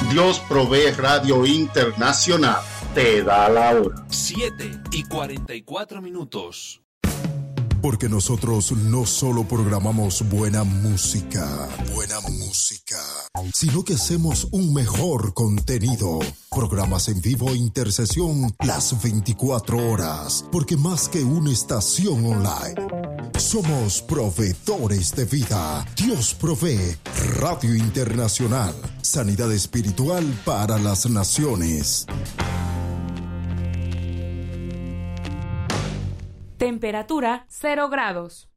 Dios Provee Radio Internacional te da la hora. 7:44. Porque nosotros no solo programamos buena música, sino que hacemos un mejor contenido. Programas en vivo e intercesión las 24 horas. Porque más que una estación online, somos proveedores de vida. Dios Provee Radio Internacional. Sanidad espiritual para las naciones. Temperatura 0 grados.